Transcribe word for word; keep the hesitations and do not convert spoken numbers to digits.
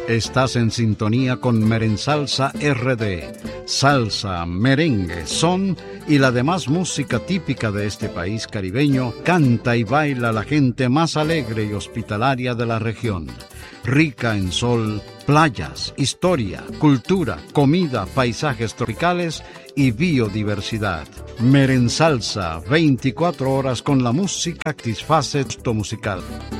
Estás en sintonía con Merensalsa R D, salsa, merengue, son y la demás música típica de este país caribeño. Canta y baila la gente más alegre y hospitalaria de la región, rica en sol, playas, historia, cultura, comida, paisajes tropicales y biodiversidad. Merensalsa, veinticuatro horas con la música que satisface tu musical.